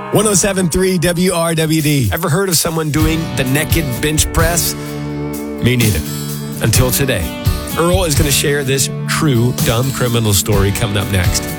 107.3 WRWD. Ever heard of someone doing the naked bench press? Me neither. Until today. Earl is going to share this true dumb criminal story coming up next.